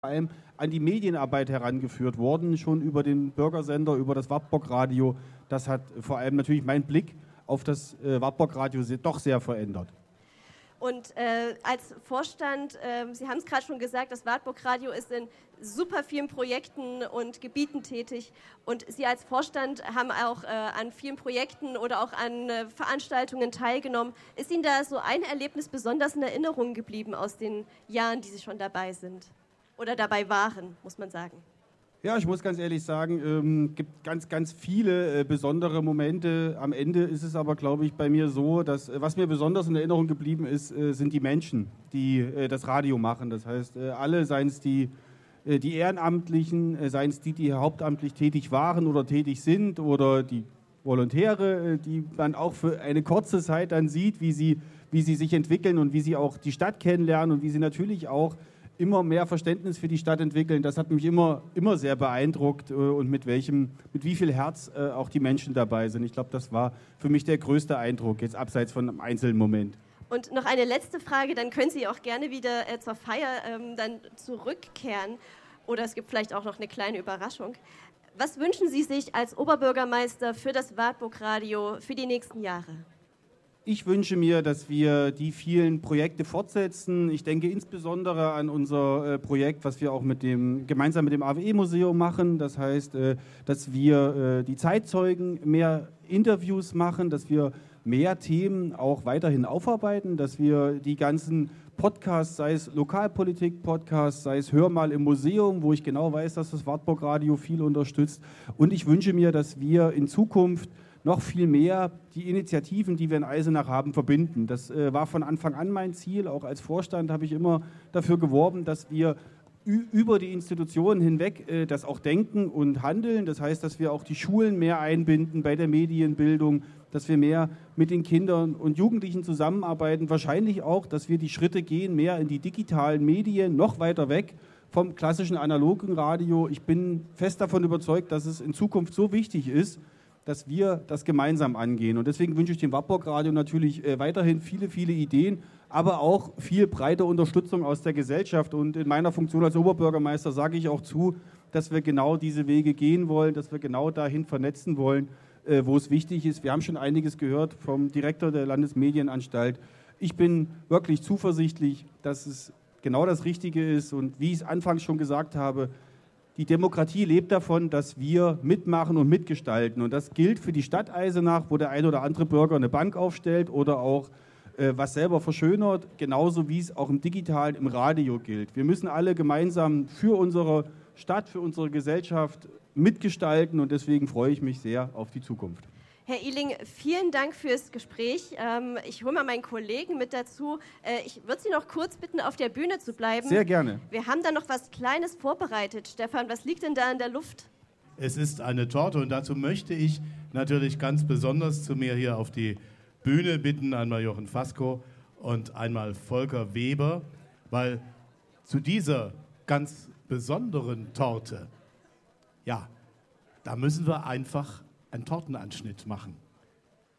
vor allem an die Medienarbeit herangeführt worden, schon über den Bürgersender, über das Wartburg-Radio. Das hat vor allem natürlich meinen Blick auf das Wartburg-Radio doch sehr verändert. Und als Vorstand, Sie haben es gerade schon gesagt, das Wartburg-Radio ist in super vielen Projekten und Gebieten tätig. Und Sie als Vorstand haben auch an vielen Projekten oder auch an Veranstaltungen teilgenommen. Ist Ihnen da so ein Erlebnis besonders in Erinnerung geblieben aus den Jahren, die Sie schon dabei sind? Oder dabei waren, muss man sagen? Ja, ich muss ganz ehrlich sagen, es gibt ganz viele besondere Momente. Am Ende ist es aber, glaube ich, bei mir so, dass was mir besonders in Erinnerung geblieben ist, sind die Menschen, die das Radio machen. Das heißt, alle, seien es die Ehrenamtlichen, seien es die hauptamtlich tätig waren oder tätig sind oder die Volontäre, die man auch für eine kurze Zeit dann sieht, wie sie sich entwickeln und wie sie auch die Stadt kennenlernen und wie sie natürlich auch immer mehr Verständnis für die Stadt entwickeln. Das hat mich immer sehr beeindruckt und mit wie viel Herz auch die Menschen dabei sind. Ich glaube, das war für mich der größte Eindruck, jetzt abseits von einem einzelnen Moment. Und noch eine letzte Frage, dann können Sie auch gerne wieder zur Feier dann zurückkehren. Oder es gibt vielleicht auch noch eine kleine Überraschung. Was wünschen Sie sich als Oberbürgermeister für das Wartburg-Radio für die nächsten Jahre? Ich wünsche mir, dass wir die vielen Projekte fortsetzen. Ich denke insbesondere an unser Projekt, was wir auch gemeinsam mit dem AWE-Museum machen. Das heißt, dass wir die Zeitzeugen mehr Interviews machen, dass wir mehr Themen auch weiterhin aufarbeiten, dass wir die ganzen Podcasts, sei es Lokalpolitik-Podcasts, sei es Hör mal im Museum, wo ich genau weiß, dass das Wartburg-Radio viel unterstützt. Und ich wünsche mir, dass wir in Zukunft noch viel mehr die Initiativen, die wir in Eisenach haben, verbinden. Das war von Anfang an mein Ziel. Auch als Vorstand habe ich immer dafür geworben, dass wir über die Institutionen hinweg das auch denken und handeln. Das heißt, dass wir auch die Schulen mehr einbinden bei der Medienbildung, dass wir mehr mit den Kindern und Jugendlichen zusammenarbeiten. Wahrscheinlich auch, dass wir die Schritte gehen, mehr in die digitalen Medien, noch weiter weg vom klassischen analogen Radio. Ich bin fest davon überzeugt, dass es in Zukunft so wichtig ist, dass wir das gemeinsam angehen. Und deswegen wünsche ich dem Wartburg-Radio natürlich weiterhin viele Ideen, aber auch viel breite Unterstützung aus der Gesellschaft. Und in meiner Funktion als Oberbürgermeister sage ich auch zu, dass wir genau diese Wege gehen wollen, dass wir genau dahin vernetzen wollen, wo es wichtig ist. Wir haben schon einiges gehört vom Direktor der Landesmedienanstalt. Ich bin wirklich zuversichtlich, dass es genau das Richtige ist. Und wie ich es anfangs schon gesagt habe, die Demokratie lebt davon, dass wir mitmachen und mitgestalten. Und das gilt für die Stadt Eisenach, wo der ein oder andere Bürger eine Bank aufstellt oder auch was selber verschönert, genauso wie es auch im Digitalen, im Radio gilt. Wir müssen alle gemeinsam für unsere Stadt, für unsere Gesellschaft mitgestalten und deswegen freue ich mich sehr auf die Zukunft. Herr Ihling, vielen Dank fürs Gespräch. Ich hole mal meinen Kollegen mit dazu. Ich würde Sie noch kurz bitten, auf der Bühne zu bleiben. Sehr gerne. Wir haben da noch was Kleines vorbereitet. Stefan, was liegt denn da in der Luft? Es ist eine Torte und dazu möchte ich natürlich ganz besonders zu mir hier auf die Bühne bitten, einmal Jochen Fasko und einmal Volker Weber, weil zu dieser ganz besonderen Torte, ja, da müssen wir einfach einen Tortenanschnitt machen.